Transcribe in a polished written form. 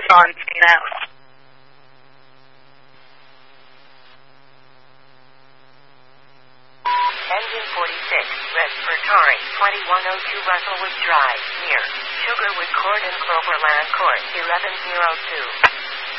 on now. Engine 46, red for Tari, 2102 Russellwood Drive, near Sugarwood Court and Cloverland Court, 1102.